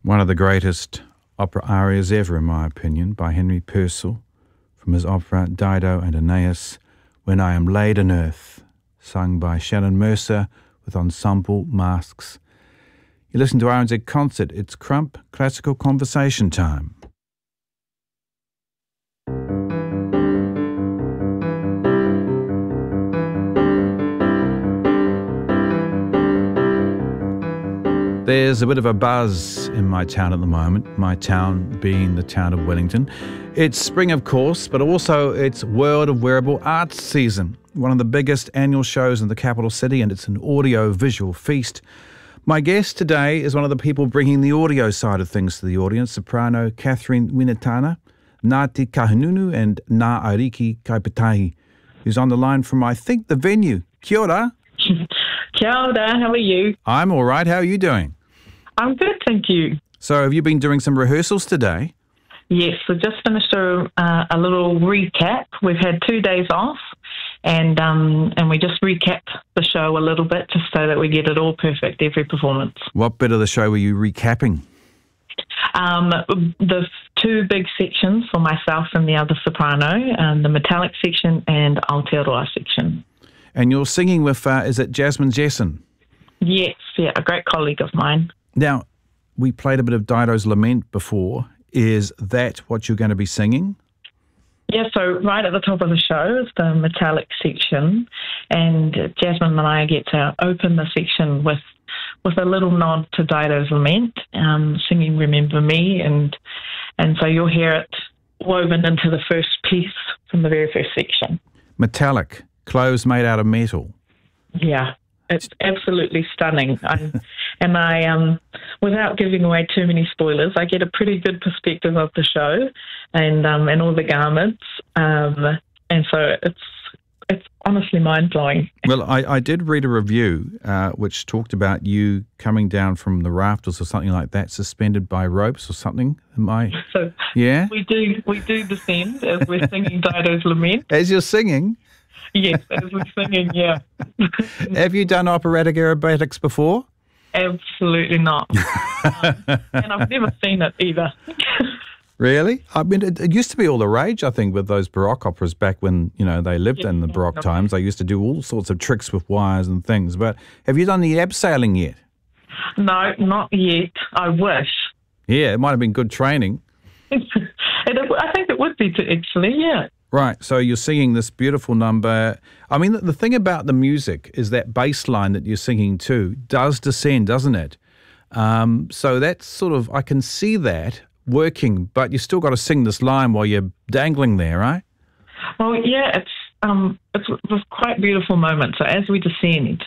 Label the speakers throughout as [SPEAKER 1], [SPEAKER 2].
[SPEAKER 1] One of the greatest opera arias ever, in my opinion, by Henry Purcell, from his opera Dido and Aeneas, When I Am Laid in Earth, sung by Shannon Mercer with ensemble masks. You listen to RNZ Concert. It's Crump Classical Conversation time. There's a bit of a buzz in my town at the moment, my town being the town of Wellington. It's spring, of course, but also it's World of Wearable Arts season, one of the biggest annual shows in the capital city, and it's an audio-visual feast. My guest today is one of the people bringing the audio side of things to the audience, soprano Catherine Winatana, Ngāti Kahungunu and Ngā Ariki Kaipatahi, who's on the line from, I think, the venue. Kia ora.
[SPEAKER 2] Kia ora, how are you?
[SPEAKER 1] I'm all right. How are you doing?
[SPEAKER 2] I'm good, thank you.
[SPEAKER 1] So have you been doing some rehearsals today?
[SPEAKER 2] Yes, we've just finished a little recap. We've had 2 days off, and we just recapped the show a little bit just so that we get it all perfect, every performance.
[SPEAKER 1] What bit of the show were you recapping?
[SPEAKER 2] The two big sections for myself and the other soprano, the metallic section and Aotearoa section. And
[SPEAKER 1] you're singing with, is it Jasmine Jessen?
[SPEAKER 2] Yes, yeah, a great colleague of mine.
[SPEAKER 1] Now, we played a bit of Dido's Lament before. Is that what you're going to be singing?
[SPEAKER 2] Yeah, so right at the top of the show is the metallic section, and Jasmine and I get to open the section with a little nod to Dido's Lament, singing Remember Me, and so you'll hear it woven into the first piece from the very first section.
[SPEAKER 1] Metallic, clothes made out of metal.
[SPEAKER 2] Yeah. It's absolutely stunning. And I, without giving away too many spoilers, I get a pretty good perspective of the show and all the garments. And so it's honestly mind-blowing.
[SPEAKER 1] Well, I did read a review which talked about you coming down from the rafters or something like that, suspended by ropes or something.
[SPEAKER 2] So
[SPEAKER 1] yeah?
[SPEAKER 2] We do descend as we're singing Dido's Lament.
[SPEAKER 1] As you're singing?
[SPEAKER 2] Yes, as we're singing, yeah.
[SPEAKER 1] Have you done operatic aerobatics before?
[SPEAKER 2] Absolutely not. And I've never seen it either.
[SPEAKER 1] Really? I mean, it used to be all the rage, I think, with those Baroque operas back when, they lived in the Baroque times. They used to do all sorts of tricks with wires and things. But have you done the abseiling yet?
[SPEAKER 2] No, not yet. I wish.
[SPEAKER 1] Yeah, it might have been good training.
[SPEAKER 2] I think it would be, actually, yeah.
[SPEAKER 1] Right, so you're singing this beautiful number. I mean, the thing about the music is that bass line that you're singing too does descend, doesn't it? So that's sort of, I can see that working, but you still got to sing this line while you're dangling there, right?
[SPEAKER 2] Well, yeah, it's a quite beautiful moment. So as we descend,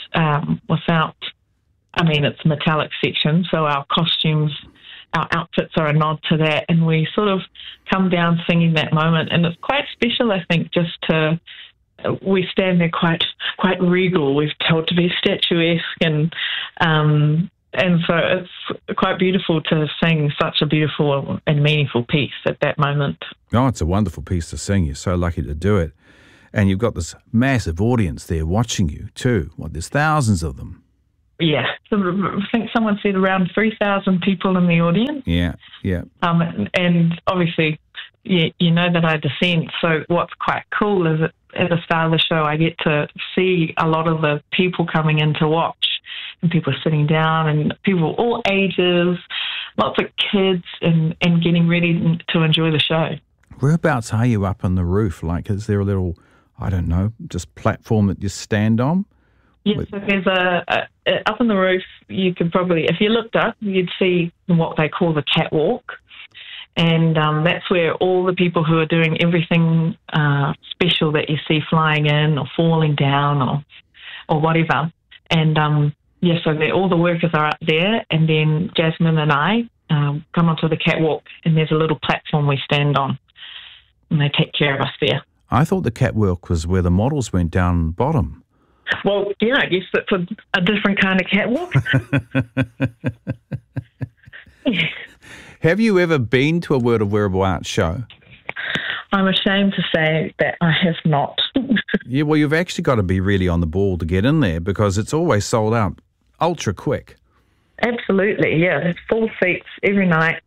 [SPEAKER 2] it's metallic section, so our costumes, our outfits are a nod to that, and we sort of come down singing that moment, and it's quite special, I think, we stand there quite regal. We're told to be statuesque, and so it's quite beautiful to sing such a beautiful and meaningful piece at that moment.
[SPEAKER 1] Oh, it's a wonderful piece to sing. You're so lucky to do it, and you've got this massive audience there watching you too. There's thousands of them.
[SPEAKER 2] Yeah, I think someone said around 3,000 people in the audience.
[SPEAKER 1] Yeah.
[SPEAKER 2] And obviously, you know that I descend. So what's quite cool is that at the start of the show, I get to see a lot of the people coming in to watch, and people sitting down, and people all ages, lots of kids, and getting ready to enjoy the show.
[SPEAKER 1] Whereabouts are you up on the roof? Like, is there a little, I don't know, just platform that you stand on?
[SPEAKER 2] Yes, so there's up on the roof, you could probably, if you looked up, you'd see what they call the catwalk. And that's where all the people who are doing everything special that you see flying in or falling down or whatever. And, so all the workers are up there, and then Jasmine and I come onto the catwalk, and there's a little platform we stand on, and they take care of us there.
[SPEAKER 1] I thought the catwalk was where the models went down the bottom.
[SPEAKER 2] Well, I guess that's a different kind of catwalk.
[SPEAKER 1] Have you ever been to a World of Wearable Arts show?
[SPEAKER 2] I'm ashamed to say that I have not.
[SPEAKER 1] Yeah, well, you've actually got to be really on the ball to get in there because it's always sold out ultra quick.
[SPEAKER 2] Absolutely, yeah. There's full seats every night.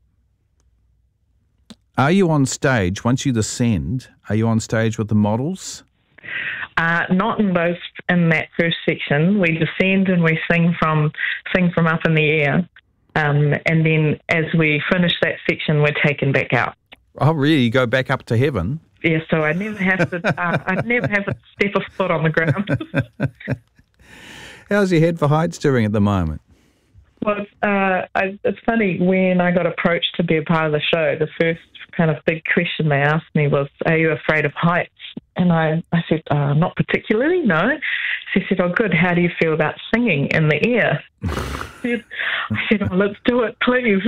[SPEAKER 1] Are you on stage, once you descend, are you on stage with the models?
[SPEAKER 2] Not in that first section. We descend and we sing from up in the air. And then as we finish that section, we're taken back out.
[SPEAKER 1] Oh, really? You go back up to heaven?
[SPEAKER 2] Yeah, so I never have to step a foot on the ground.
[SPEAKER 1] How's your Head for Heights doing at the moment?
[SPEAKER 2] Well, it's funny, when I got approached to be a part of the show, the first kind of big question they asked me was, are you afraid of heights? And I said, not particularly, no. She said, oh, good, how do you feel about singing in the air? I said, oh, let's do it, please.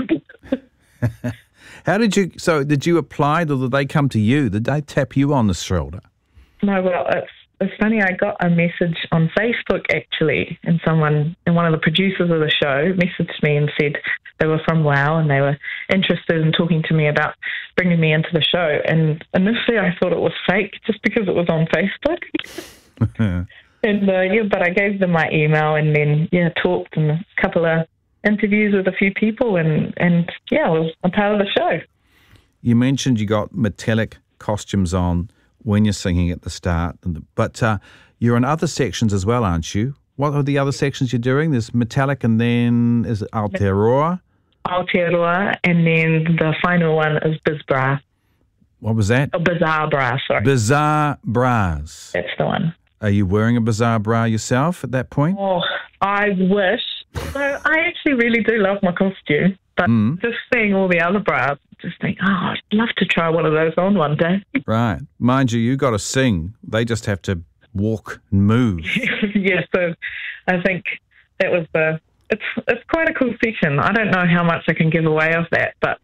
[SPEAKER 1] Did you apply, or did they come to you? Did they tap you on the shoulder?
[SPEAKER 2] No, well, it's funny, I got a message on Facebook, actually, and one of the producers of the show messaged me and said they were from WOW and they were interested in talking to me about bringing me into the show. And initially I thought it was fake just because it was on Facebook. But I gave them my email and then, talked and a couple of interviews with a few people and I was a part of the show.
[SPEAKER 1] You mentioned you got metallic costumes on when you're singing at the start, but you're in other sections as well, aren't you? What are the other sections you're doing? There's metallic, and then is it Aotearoa?
[SPEAKER 2] Aotearoa, and then the final one is Bizbra.
[SPEAKER 1] What was that?
[SPEAKER 2] Oh, Bizarre Bra, sorry.
[SPEAKER 1] Bizarre Bras.
[SPEAKER 2] That's the one.
[SPEAKER 1] Are you wearing a bizarre bra yourself at that point?
[SPEAKER 2] Oh, I wish. So I actually really do love my costume, but just seeing all the other bras, just think, I'd love to try one of those on one day.
[SPEAKER 1] Right. Mind you got to sing. They just have to walk and move.
[SPEAKER 2] Yeah, so I think that was it's quite a cool section. I don't know how much I can give away of that, but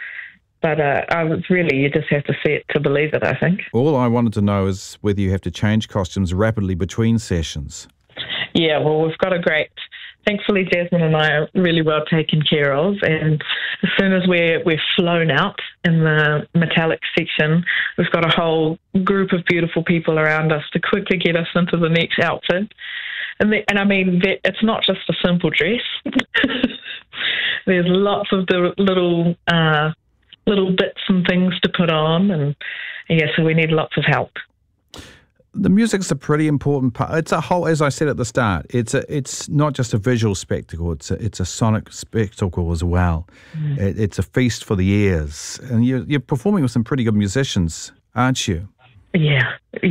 [SPEAKER 2] I was really, you just have to see it to believe it, I think.
[SPEAKER 1] All I wanted to know is whether you have to change costumes rapidly between sessions.
[SPEAKER 2] Yeah, well, we've got thankfully Jasmine and I are really well taken care of, and as soon as we're flown out in the metallic section, we've got a whole group of beautiful people around us to quickly get us into the next outfit. And I mean, it's not just a simple dress. There's lots of the little bits and things to put on, and so we need lots of help.
[SPEAKER 1] The music's a pretty important part. It's a whole, as I said at the start, it's not just a visual spectacle, it's a sonic spectacle as well. It's a feast for the ears. And you're performing with some pretty good musicians, aren't you? Yeah.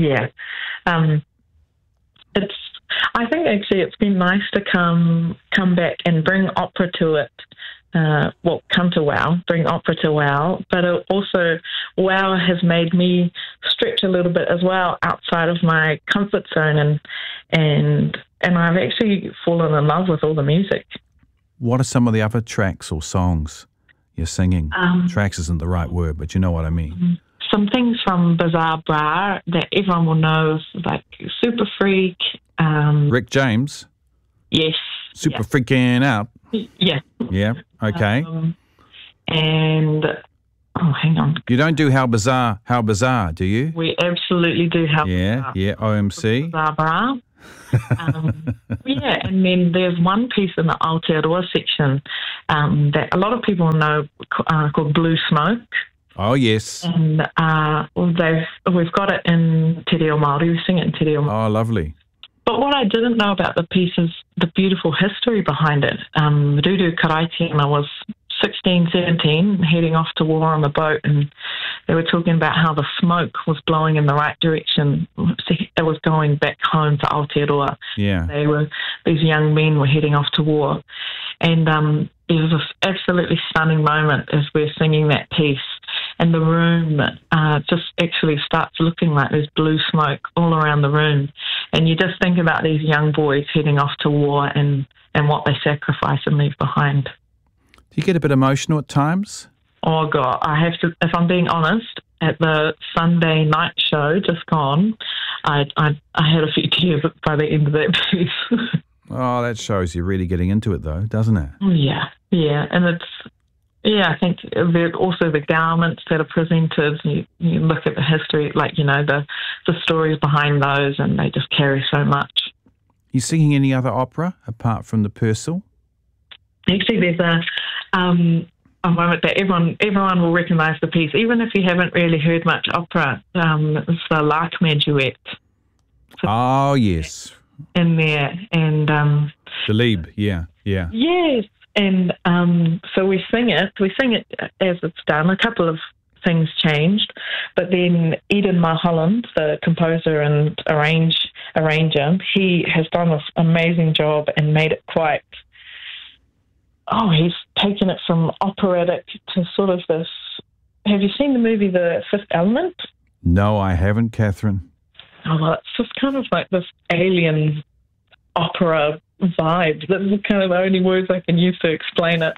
[SPEAKER 2] I think actually it's been nice to come back and bring opera to it. Come to WOW, bring opera to WOW, but also WOW has made me stretch a little bit as well outside of my comfort zone, and I've actually fallen in love with all the music. What
[SPEAKER 1] are some of the other tracks or songs you're singing? Tracks isn't the right word, but you know what I mean.
[SPEAKER 2] Some things from Bizarre Bra that everyone will know, like Super Freak.
[SPEAKER 1] Rick James?
[SPEAKER 2] Yes.
[SPEAKER 1] Super Freaking Out?
[SPEAKER 2] Yeah.
[SPEAKER 1] Yeah, okay.
[SPEAKER 2] And, hang on.
[SPEAKER 1] You don't do How Bizarre, do you?
[SPEAKER 2] We absolutely do How Bizarre.
[SPEAKER 1] Yeah, OMC.
[SPEAKER 2] Bizarre Bra. And then there's one piece in the Aotearoa section that a lot of people know called Blue Smoke.
[SPEAKER 1] Oh, yes.
[SPEAKER 2] And we've got it in Te Reo Māori. We sing it in Te Reo Māori.
[SPEAKER 1] Oh, lovely.
[SPEAKER 2] But what I didn't know about the piece is the beautiful history behind it. Ruru Karaitiana was 16, 17, heading off to war on the boat, and they were talking about how the smoke was blowing in the right direction. It was going back home to Aotearoa.
[SPEAKER 1] Yeah.
[SPEAKER 2] These young men were heading off to war. And there was this absolutely stunning moment as we're singing that piece, and the room just actually starts looking like there's blue smoke all around the room. And you just think about these young boys heading off to war and what they sacrifice and leave behind.
[SPEAKER 1] Do you get a bit emotional at times?
[SPEAKER 2] Oh, God, I have to, if I'm being honest, at the Sunday night show just gone, I had a few tears by the end of that piece.
[SPEAKER 1] Oh, that shows you're really getting into it, though, doesn't it?
[SPEAKER 2] Yeah. And I think also the garments that are presented, you look at the history, the stories behind those, and they just carry so much.
[SPEAKER 1] You singing any other opera apart from the Purcell?
[SPEAKER 2] Actually, there's a moment that everyone will recognise the piece, even if you haven't really heard much opera. It's the Lakme duet.
[SPEAKER 1] Oh, yes.
[SPEAKER 2] In there, and
[SPEAKER 1] Dalib, yeah.
[SPEAKER 2] Yes, and so we sing it as it's done. A couple of things changed, but then Eden Mulholland, the composer and arranger, he has done this amazing job and made it quite. Oh, he's taken it from operatic to sort of this. Have you seen the movie The Fifth Element?
[SPEAKER 1] No, I haven't, Catherine.
[SPEAKER 2] Oh, well, it's just kind of like this alien opera vibe. That's kind of the only words I can use to explain it.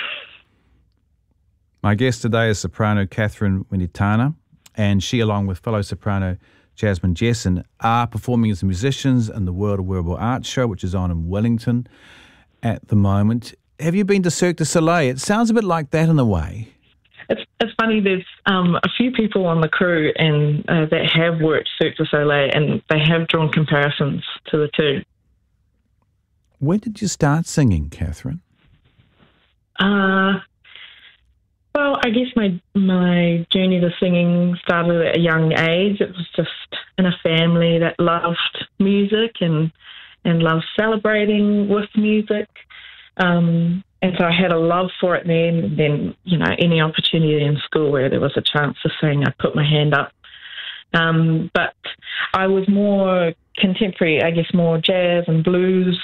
[SPEAKER 1] My guest today is soprano Catherine Winitana, and she, along with fellow soprano Jasmine Jessen, are performing as musicians in the World of Wearable Arts show, which is on in Wellington at the moment. Have you been to Cirque du Soleil? It sounds a bit like that in a way.
[SPEAKER 2] It's funny, there's a few people on the crew and that have worked Cirque du Soleil, and they have drawn comparisons to the two.
[SPEAKER 1] When did you start singing, Catherine?
[SPEAKER 2] Well, I guess my journey to singing started at a young age. It was just in a family that loved music and loved celebrating with music. And so I had a love for it then. And then, any opportunity in school where there was a chance to sing, I put my hand up. But I was more contemporary, I guess more jazz and blues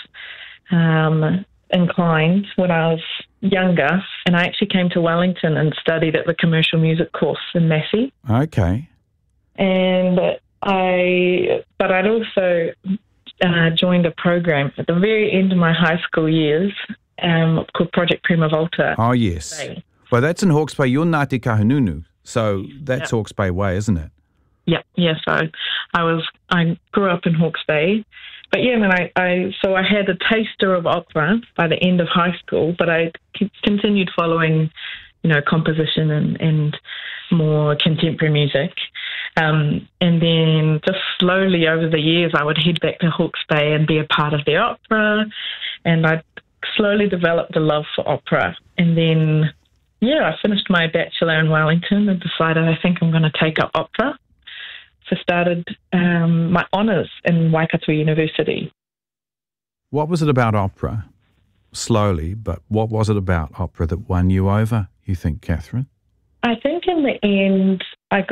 [SPEAKER 2] inclined when I was younger. And I actually came to Wellington and studied at the commercial music course in Massey.
[SPEAKER 1] Okay.
[SPEAKER 2] But I'd also joined a program at the very end of my high school years called Project Prima Volta.
[SPEAKER 1] Oh, yes. Bay. Well, that's in Hawke's Bay. You're Ngāti Kahungunu, so that's Hawke's Bay way, isn't it?
[SPEAKER 2] Yep. Yeah. So I grew up in Hawke's Bay, but so I had a taster of opera by the end of high school, but I continued following, composition and more contemporary music. And then just slowly over the years, I would head back to Hawke's Bay and be a part of the opera, and I slowly developed a love for opera. And then, I finished my bachelor in Wellington and decided I think I'm going to take up opera. So started my honours in Waikato University.
[SPEAKER 1] What was it about opera? Slowly, but what was it about opera that won you over, you think, Catherine?
[SPEAKER 2] I think in the end, I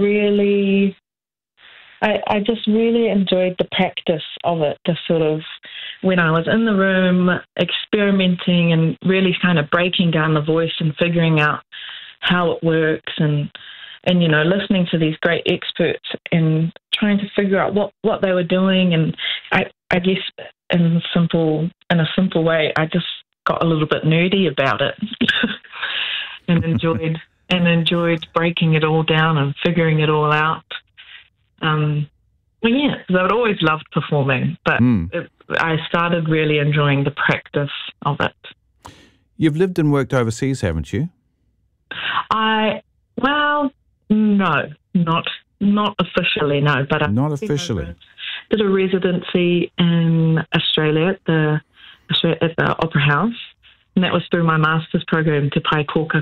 [SPEAKER 2] just really enjoyed the practice of it, the sort of when I was in the room experimenting and really kind of breaking down the voice and figuring out how it works and listening to these great experts and trying to figure out what they were doing. And I guess in a simple way, I just got a little bit nerdy about it and enjoyed breaking it all down and figuring it all out. Because I'd always loved performing, but I started really enjoying the practice of it.
[SPEAKER 1] You've lived and worked overseas, haven't you?
[SPEAKER 2] No, not officially, no. But
[SPEAKER 1] not officially.
[SPEAKER 2] Did a residency in Australia at the Opera House, and that was through my master's program Te Pai Kōka